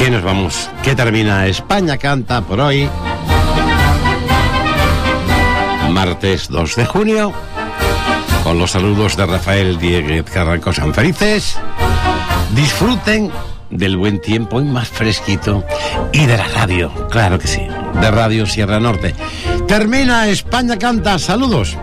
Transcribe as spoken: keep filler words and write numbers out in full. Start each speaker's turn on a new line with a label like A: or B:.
A: ¿Qué nos vamos? ¿Qué termina España Canta por hoy? Martes dos de junio, con los saludos de Rafael Dieguez Carranco Sanfelices. Disfruten del buen tiempo y más fresquito, y de la radio, claro que sí, de Radio Sierra Norte. Termina España Canta, saludos.